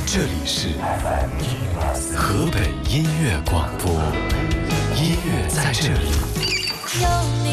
这里是河北音乐广播，音乐在这里。